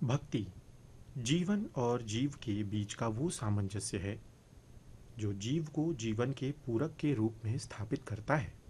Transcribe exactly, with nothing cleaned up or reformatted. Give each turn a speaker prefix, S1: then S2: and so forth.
S1: भक्ति जीवन और जीव के बीच का वो सामंजस्य है जो जीव को जीवन के पूरक के रूप में स्थापित करता है।